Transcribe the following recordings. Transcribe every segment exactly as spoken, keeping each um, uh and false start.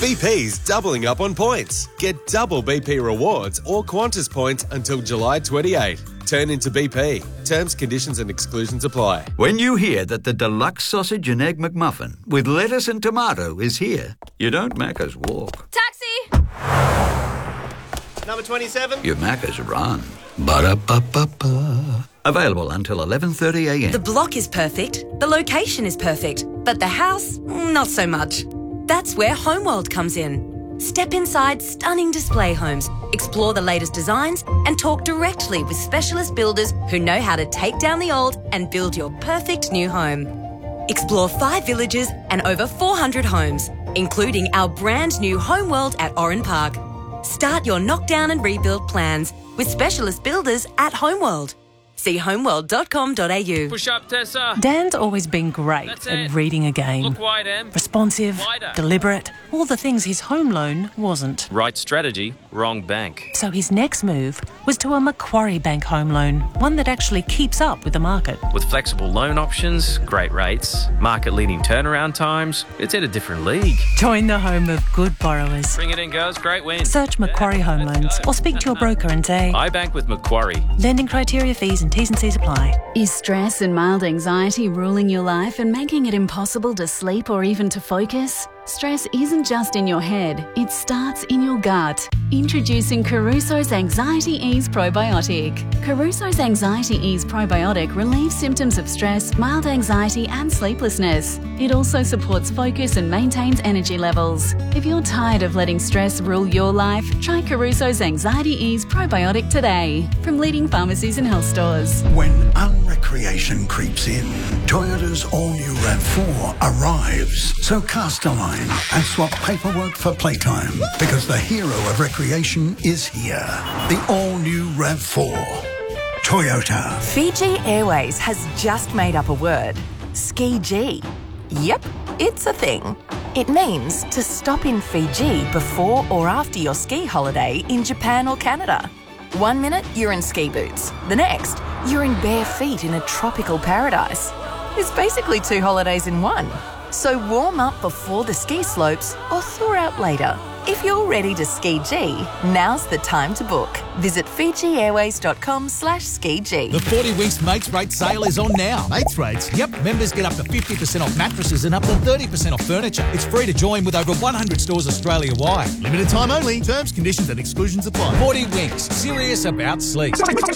B P's doubling up on points. Get double B P rewards or Qantas points until July twenty-eighth. Turn into B P. Terms, conditions and exclusions apply. When you hear that the deluxe sausage and egg McMuffin with lettuce and tomato is here, you don't Macca's walk. Taxi! Number twenty-seven. You Macca's run. Ba-da-ba-ba-ba. Available until eleven thirty a m. The block is perfect, the location is perfect, but the house, not so much. That's where Homeworld comes in. Step inside stunning display homes, explore the latest designs, and talk directly with specialist builders who know how to take down the old and build your perfect new home. Explore five villages and over four hundred homes, including our brand new Homeworld at Oran Park. Start your knockdown and rebuild plans with specialist builders at Homeworld. See homeworld dot com dot a u. Push up, Tessa. Dan's always been great That's at it. reading a game. Look wide, Em. Responsive, Wider. deliberate, all the things his home loan wasn't. Right strategy, wrong bank. So his next move was to a Macquarie Bank home loan, one that actually keeps up with the market. With flexible loan options, great rates, market-leading turnaround times, it's in a different league. Join the home of good borrowers. Bring it in, girls. Great win. Search Macquarie Home Loans or speak to your broker and say, I bank with Macquarie. lending criteria, fees and T's and C's apply. Is stress and mild anxiety ruling your life and making it impossible to sleep or even to focus? Stress isn't just in your head, it starts in your gut. Introducing Caruso's Anxiety Ease Probiotic. Caruso's Anxiety Ease Probiotic relieves symptoms of stress, mild anxiety and sleeplessness. It also supports focus and maintains energy levels. If you're tired of letting stress rule your life, try Caruso's Anxiety Ease Probiotic today from leading pharmacies and health stores. When unrecreation creeps in, Toyota's all-new RAV four arrives. So cast a line and swap paperwork for playtime, because the hero of recreation is here. The all-new RAV four. Toyota. Fiji Airways has just made up a word. Ski-G. Yep, it's a thing. It means to stop in Fiji before or after your ski holiday in Japan or Canada. One minute, you're in ski boots. The next, you're in bare feet in a tropical paradise. It's basically two holidays in one. So warm up before the ski slopes or thaw out later. If you're ready to ski-G, now's the time to book. Visit fijiairways.com slash ski-G. The forty Winks Mates Rate sale is on now. Mates Rates? Yep. Members get up to fifty percent off mattresses and up to thirty percent off furniture. It's free to join with over one hundred stores Australia-wide. Limited time only. Terms, conditions and exclusions apply. forty Winks. Serious about sleep.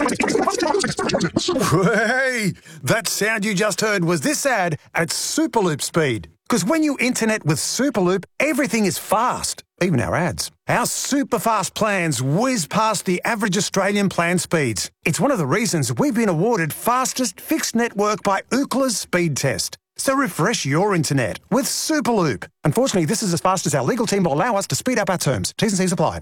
Hey, that sound you just heard was this ad at Superloop speed. Because when you internet with Superloop, everything is fast, even our ads. Our super fast plans whiz past the average Australian plan speeds. It's one of the reasons we've been awarded fastest fixed network by Ookla's speed test. So refresh your internet with Superloop. Unfortunately, this is as fast as our legal team will allow us to speed up our terms. T's and C's apply.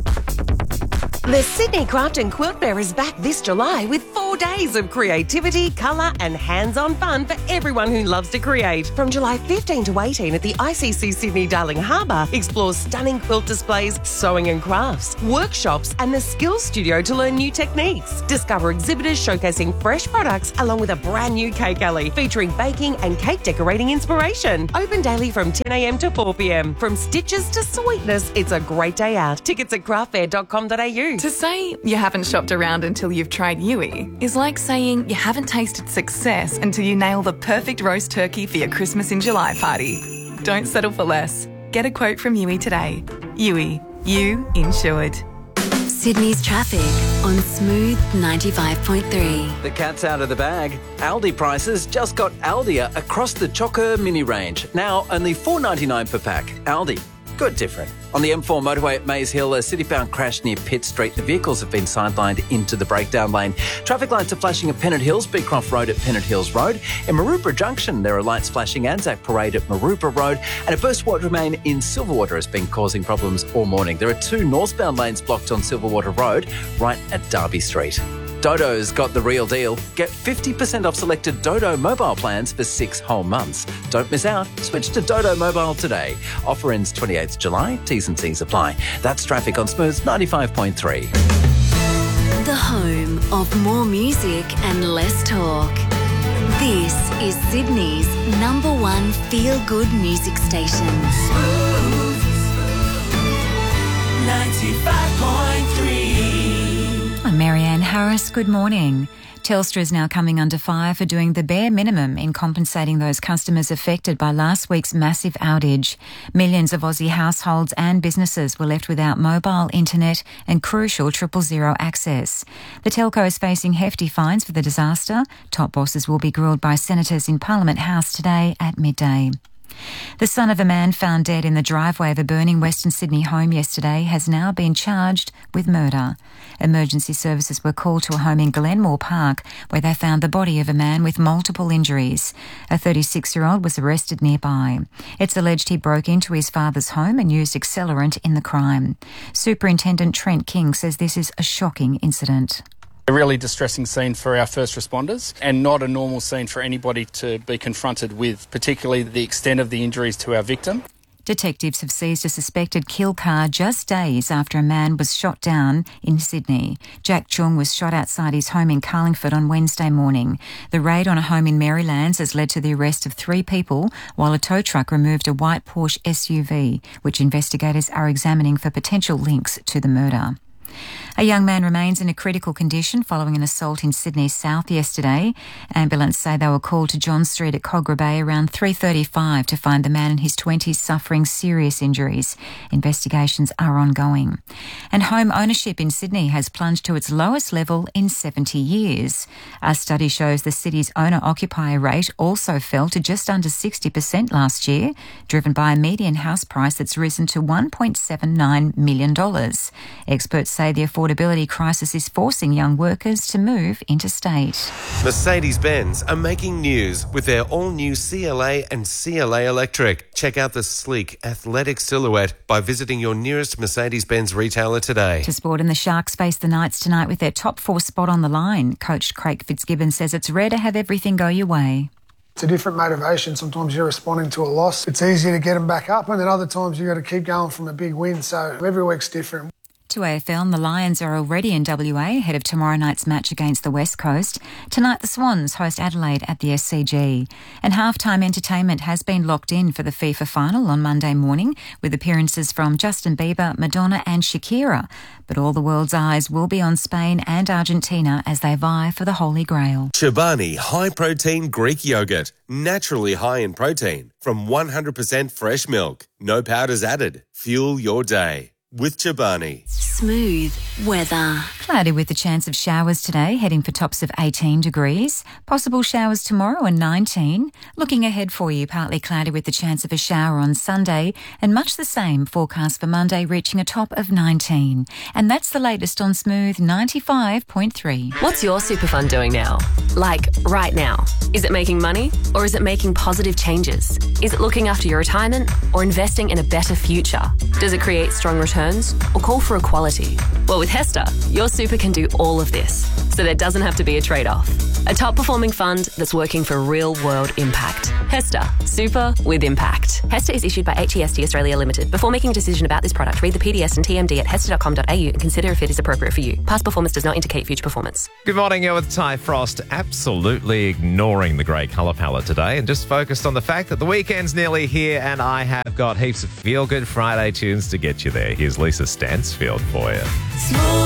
The Sydney Craft and Quilt Fair is back this July with four days of creativity, colour and hands-on fun for everyone who loves to create. From July fifteenth to eighteenth at the I C C Sydney Darling Harbour, explore stunning quilt displays, sewing and crafts, workshops and the Skills Studio to learn new techniques. Discover exhibitors showcasing fresh products along with a brand new cake alley featuring baking and cake decorating inspiration. Open daily from ten a m to four p m. From stitches to sweetness, it's a great day out. Tickets at craft fair dot com dot a u. To say you haven't shopped around until you've tried Yui is like saying you haven't tasted success until you nail the perfect roast turkey for your Christmas in July party. Don't settle for less. Get a quote from Yui today. Yui, you insured. Sydney's traffic on Smooth ninety-five point three. The cat's out of the bag. Aldi prices just got Aldia across the Chocker mini range. Now only four dollars ninety-nine per pack. Aldi. Good different. On the M four motorway at Maze Hill, a city-bound crash near Pitt Street. The vehicles have been sidelined into the breakdown lane. Traffic lights are flashing at Pennant Hills, Beecroft Road at Pennant Hills Road. In Maroubra Junction, there are lights flashing Anzac Parade at Maroubra Road. And a burst water main in Silverwater has been causing problems all morning. There are two northbound lanes blocked on Silverwater Road, right at Derby Street. Dodo's got the real deal. Get fifty percent off selected Dodo mobile plans for six whole months. Don't miss out. Switch to Dodo Mobile today. Offer ends twenty-eighth of July. T's and C's apply. That's traffic on Smooth ninety-five point three. The home of more music and less talk. This is Sydney's number one feel-good music station. Harris, good morning. Telstra is now coming under fire for doing the bare minimum in compensating those customers affected by last week's massive outage. Millions of Aussie households and businesses were left without mobile, internet and crucial triple zero access. The telco is facing hefty fines for the disaster. Top bosses will be grilled by senators in Parliament House today at midday. The son of a man found dead in the driveway of a burning Western Sydney home yesterday has now been charged with murder. Emergency services were called to a home in Glenmore Park where they found the body of a man with multiple injuries. A thirty-six-year-old was arrested nearby. It's alleged he broke into his father's home and used accelerant in the crime. Superintendent Trent King says this is a shocking incident. A really distressing scene for our first responders and not a normal scene for anybody to be confronted with, particularly the extent of the injuries to our victim. Detectives have seized a suspected kill car just days after a man was shot down in Sydney. Jack Chung was shot outside his home in Carlingford on Wednesday morning. The raid on a home in Marylands has led to the arrest of three people, while a tow truck removed a white Porsche S U V, which investigators are examining for potential links to the murder. A young man remains in a critical condition following an assault in Sydney South yesterday. Ambulance say they were called to John Street at Kogarah Bay around three thirty-five to find the man in his twenties suffering serious injuries. Investigations are ongoing. And home ownership in Sydney has plunged to its lowest level in seventy years. A study shows the city's owner-occupier rate also fell to just under sixty percent last year, driven by a median house price that's risen to one point seven nine million dollars. Experts say the affordability crisis is forcing young workers to move interstate. Mercedes-Benz are making news with their all-new C L A and C L A Electric. Check out the sleek, athletic silhouette by visiting your nearest Mercedes-Benz retailer today. To sport, and the Sharks face the Knights tonight with their top four spot on the line. Coach Craig Fitzgibbon says it's rare to have everything go your way. It's a different motivation. Sometimes you're responding to a loss. It's easier to get them back up, and then other times you've got to keep going from a big win. So every week's different. To A F L, and the Lions are already in W A ahead of tomorrow night's match against the West Coast. Tonight, the Swans host Adelaide at the S C G. And halftime entertainment has been locked in for the FIFA final on Monday morning, with appearances from Justin Bieber, Madonna and Shakira. But all the world's eyes will be on Spain and Argentina as they vie for the Holy Grail. Chobani high-protein Greek yogurt, naturally high in protein, from one hundred percent fresh milk. No powders added. Fuel your day with Chobani. Smooth weather. Cloudy with a chance of showers today, heading for tops of eighteen degrees. Possible showers tomorrow and nineteen. Looking ahead for you, partly cloudy with the chance of a shower on Sunday, and much the same forecast for Monday, reaching a top of nineteen. And that's the latest on Smooth ninety-five point three. What's your super fund doing now? Like, right now. Is it making money, or is it making positive changes? Is it looking after your retirement, or investing in a better future? Does it create strong returns, or call for equality? Well, with Hester, your super can do all of this, so there doesn't have to be a trade-off. A top-performing fund that's working for real-world impact. Hester, super with impact. Hester is issued by H E S T Australia Limited. Before making a decision about this product, read the P D S and T M D at hester dot com dot a u and consider if it is appropriate for you. Past performance does not indicate future performance. Good morning, you're with Ty Frost. Absolutely ignoring the grey colour palette today and just focused on the fact that the weekend's nearly here and I have got heaps of feel-good Friday tunes to get you there. Here's Lisa Stansfield for you.